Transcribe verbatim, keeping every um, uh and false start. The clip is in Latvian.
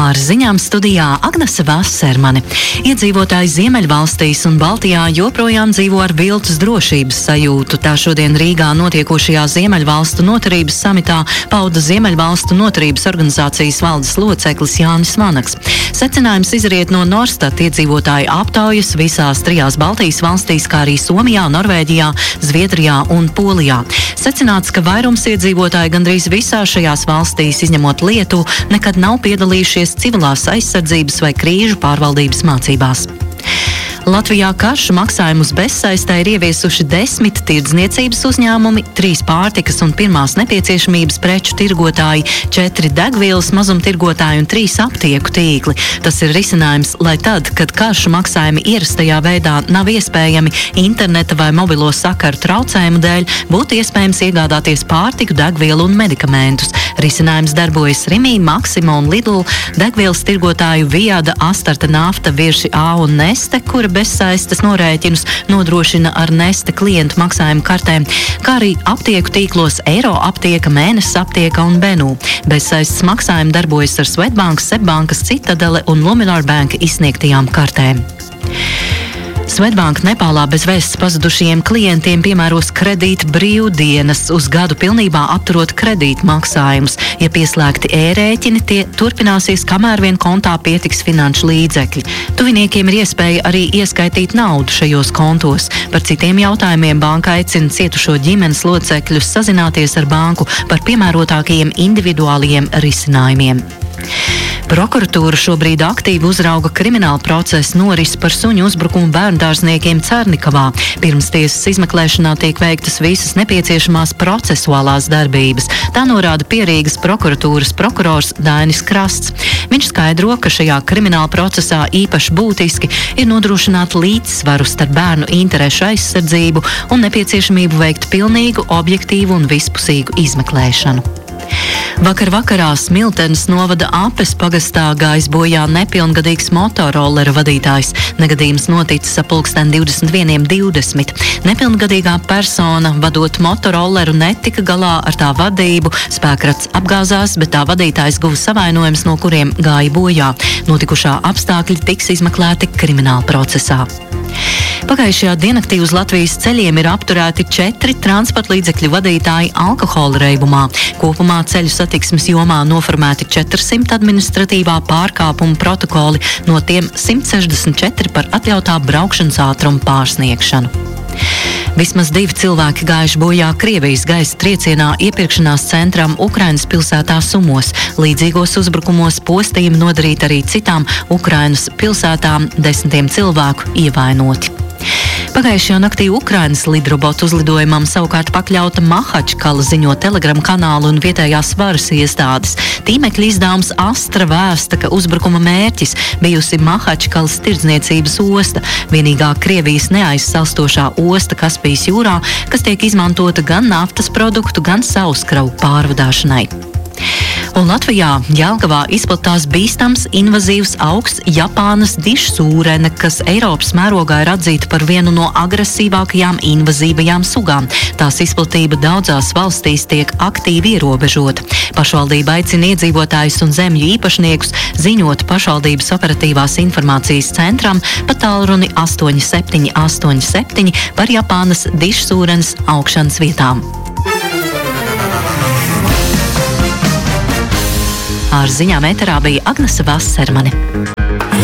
Ar ziņām studijā Agnese Vassermane. Iedzīvotāji Ziemeļvalstīs un Baltijā joprojām dzīvo ar viltus drošības sajūtu. Tā šodien Rīgā notiekošajā Ziemeļvalstu noturības samitā pauda Ziemeļvalstu noturības organizācijas valdes loceklis Jānis Vanaks. Secinājums izriet no Norstat iedzīvotāju aptaujas visās trijās Baltijas valstīs, kā arī Somijā, Norvēģijā, Zviedrijā un Polijā. Secināts, ka vairums iedzīvotāji gandrīz visās šajās valstīs, izņemot Lietuvu, nekad nav piedalījušies civilās aizsardzības vai krīžu pārvaldības mācībās. Latvijā karšu maksājumus bezsaistē ir ieviesuši desmit tirdzniecības uzņēmumi, trīs pārtikas un pirmās nepieciešamības preču tirgotāji, četri degvielas mazumtirgotāji un trīs aptieku tīkli. Tas ir risinājums, lai tad, kad karšu maksājumi ierastajā veidā nav iespējami interneta vai mobilo sakaru traucējumu dēļ, būtu iespējams iegādāties pārtiku, degvielu un medikamentus. Risinājums darbojas Rimī, Maxima un Lidl, degvielas tirgotāju Viada, Astarta nafta, Virši A un Neste, kura bezsaistes norēķinus nodrošina ar Neste klientu maksājumu kartēm, kā arī aptieku tīklos Eiro aptieka, Mēnesis aptieka un Benu. Bezsaistes maksājumi darbojas ar Swedbank, Sebbankas, Citadele un Luminor Bank izsniegtajām kartēm. Swedbank Nepālā bez vēsts pazudušajiem klientiem piemēros kredīta brīvdienas, uz gadu pilnībā apturot kredīta maksājumus. Ja pieslēgti e-rēķini, tie turpināsies, kamēr vien kontā pietiks finanšu līdzekļi. Tuviniekiem ir iespēja arī ieskaitīt naudu šajos kontos. Par citiem jautājumiem banka aicina cietušo ģimenes locekļus sazināties ar banku par piemērotākajiem individuāliem risinājumiem. Prokuratūra šobrīd aktīvi uzrauga kriminālu procesu norisi par suņu uzbrukumu bērndārzniekiem Cernikavā. Pirms tiesas izmeklēšanā tiek veiktas visas nepieciešamās procesuālās darbības. Tā norāda Pierīgas prokuratūras prokurors Dainis Krasts. Viņš skaidro, ka šajā krimināla procesā īpaši būtiski ir nodrošināt līdzsvaru starp bērnu interešu aizsardzību un nepieciešamību veikt pilnīgu, objektīvu un vispusīgu izmeklēšanu. Vakar vakarā Smiltenes novada Apes pagastā gājis bojā nepilngadīgs motorolleru vadītājs. Negadījums noticis ap pulksten divdesmit viens divdesmit. Nepilngadīgā persona, vadot motorolleru, netika galā ar tā vadību. Spēkrats apgāzās, bet tā vadītājs guva savainojumus, no kuriem gāja bojā. Notikušā apstākļi tiks izmeklēti krimināla procesā. Pagājušajā diennaktī uz Latvijas ceļiem ir apturēti četri transporta līdzekļu vadītāji alkohola reibumā. Kopumā ceļu satiksmes jomā noformēti četrsimt administratīvā pārkāpuma protokoli, no tiem simt sešdesmit četri par atļautā braukšanas ātruma pārsniegšanu. Vismaz divi cilvēki gājuši bojā Krievijas gaisa triecienā iepirkšanās centram Ukrainas pilsētā Sumos. Līdzīgos uzbrukumos postījumi nodarīti arī citām Ukrainas pilsētām, desmitiem cilvēku ievainoti. Pagājušajā naktī Ukrainas lidrobotu uzlidojumam savukārt pakļauta Mahačkala, ziņo Telegram kanālu un vietējās varas iestādes. Tīmekļa izdevums Astra vēsta, ka uzbrukuma mērķis bijusi Mahačkalas tirdzniecības osta, vienīgā Krievijas neaizsalstošā osta Kaspijas jūrā, kas tiek izmantota gan naftas produktu, gan sauskravu pārvadāšanai. Un Latvijā Jelgavā izplatās bīstams, invazīvs augs Japānas dišsūrene, kas Eiropas mērogā ir atzīta par vienu no agresīvākajām invazīvajām sugām. Tās izplatība daudzās valstīs tiek aktīvi ierobežota. Pašvaldība aicina iedzīvotājus un zemju īpašniekus ziņot pašvaldības operatīvās informācijas centram pa tālruni astoņi septiņi astoņi septiņi par Japānas dišsūrenes augšanas vietām. Ar ziņām ēterā bija Agnese Vassermane.